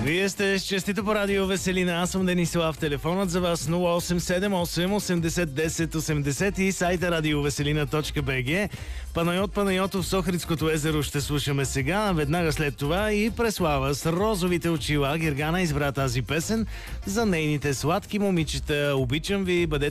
Вие сте с Честито по радио Веселина. Аз съм Денислав. Телефонът за вас 0878 80 10 80 и сайта радиовеселина.bg. Панайот Панайотов с Охридското езеро ще слушаме сега. Веднага след това и Преслава с розовите очила. Гергана избра тази песен за нейните сладки момичета. Обичам ви, бъдете